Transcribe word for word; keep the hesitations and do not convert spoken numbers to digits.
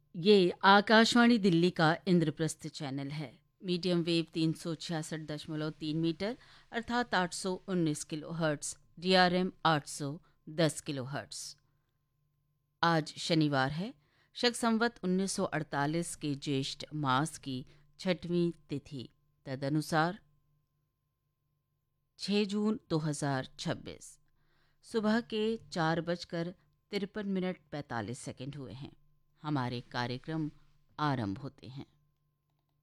ये आकाशवाणी दिल्ली का इंद्रप्रस्थ चैनल है। मीडियम वेव तीन सौ छियासठ दशमलव तीन मीटर अर्थात आठ सौ उन्नीस kilo hertz, D R M आठ सौ दस किलो हर्ट्स। आज शनिवार है, शक संवत उन्नीस सौ अड़तालीस के ज्येष्ठ मास की छठवीं तिथि, तदनुसार छह जून दो हज़ार छब्बीस। सुबह के चार बजकर तिरपन मिनट पैंतालीस सेकंड हुए हैं। हमारे कार्यक्रम आरंभ होते हैं।